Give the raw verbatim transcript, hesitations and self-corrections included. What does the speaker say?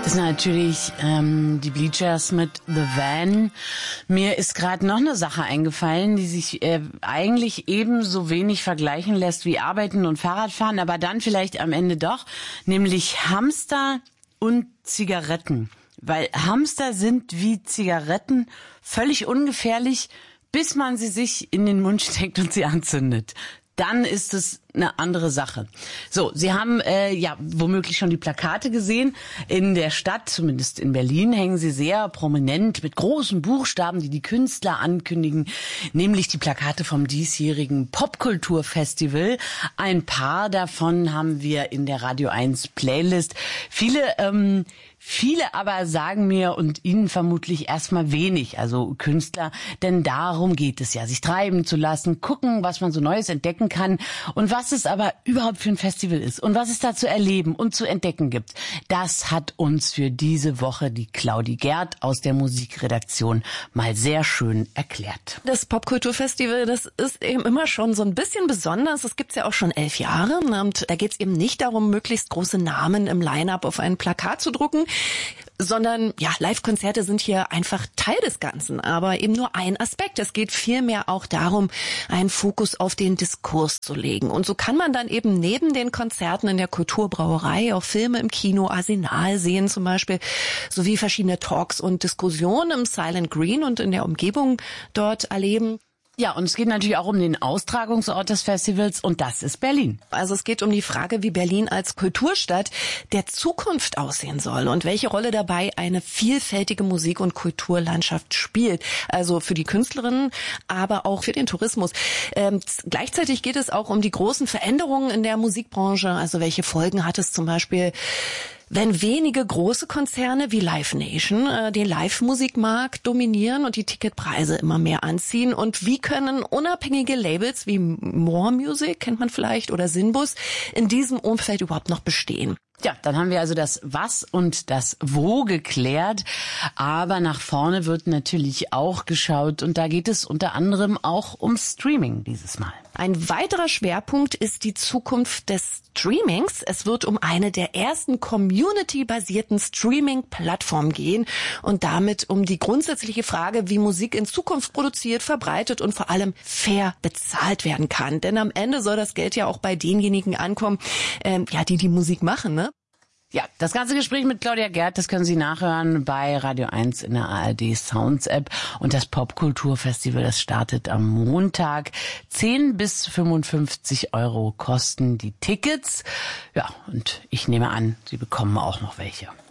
Das sind natürlich ähm, die Bleachers mit The Van. Mir ist gerade noch eine Sache eingefallen, die sich äh, eigentlich ebenso wenig vergleichen lässt wie Arbeiten und Fahrradfahren, aber dann vielleicht am Ende doch, nämlich Hamster und Zigaretten. Weil Hamster sind wie Zigaretten völlig ungefährlich, bis man sie sich in den Mund steckt und sie anzündet. Dann ist es eine andere Sache. So, Sie haben äh, ja womöglich schon die Plakate gesehen. In der Stadt, zumindest in Berlin, hängen sie sehr prominent mit großen Buchstaben, die die Künstler ankündigen, nämlich die Plakate vom diesjährigen Popkulturfestival. Ein paar davon haben wir in der Radio eins Playlist. Viele ähm, Viele aber sagen mir und Ihnen vermutlich erstmal wenig, also Künstler, denn darum geht es ja, sich treiben zu lassen, gucken, was man so Neues entdecken kann und was es aber überhaupt für ein Festival ist und was es da zu erleben und zu entdecken gibt. Das hat uns für diese Woche die Claudi Gerd aus der Musikredaktion mal sehr schön erklärt. Das Popkulturfestival, das ist eben immer schon so ein bisschen besonders. Das gibt's ja auch schon elf Jahre und da geht's eben nicht darum, möglichst große Namen im Line-Up auf ein Plakat zu drucken, sondern ja, Live-Konzerte sind hier einfach Teil des Ganzen, aber eben nur ein Aspekt. Es geht vielmehr auch darum, einen Fokus auf den Diskurs zu legen. Und so kann man dann eben neben den Konzerten in der Kulturbrauerei auch Filme im Kino Arsenal sehen zum Beispiel, sowie verschiedene Talks und Diskussionen im Silent Green und in der Umgebung dort erleben. Ja, und es geht natürlich auch um den Austragungsort des Festivals und das ist Berlin. Also es geht um die Frage, wie Berlin als Kulturstadt der Zukunft aussehen soll und welche Rolle dabei eine vielfältige Musik- und Kulturlandschaft spielt. Also für die Künstlerinnen, aber auch für den Tourismus. Ähm, gleichzeitig geht es auch um die großen Veränderungen in der Musikbranche. Also welche Folgen hat es zum Beispiel, wenn wenige große Konzerne wie Live Nation äh, den Live-Musikmarkt dominieren und die Ticketpreise immer mehr anziehen? Und wie können unabhängige Labels wie More Music, kennt man vielleicht, oder Sinbus in diesem Umfeld überhaupt noch bestehen? Ja, dann haben wir also das Was und das Wo geklärt, aber nach vorne wird natürlich auch geschaut und da geht es unter anderem auch um Streaming dieses Mal. Ein weiterer Schwerpunkt ist die Zukunft des Streamings. Es wird um eine der ersten community-basierten Streaming-Plattformen gehen und damit um die grundsätzliche Frage, wie Musik in Zukunft produziert, verbreitet und vor allem fair bezahlt werden kann. Denn am Ende soll das Geld ja auch bei denjenigen ankommen, ähm, ja, die die Musik machen, ne? Ja, das ganze Gespräch mit Claudia Gerd, das können Sie nachhören bei Radio eins in der A R D Sounds App. Und das Popkulturfestival, das startet am Montag. zehn bis fünfundfünfzig Euro kosten die Tickets. Ja, und ich nehme an, Sie bekommen auch noch welche.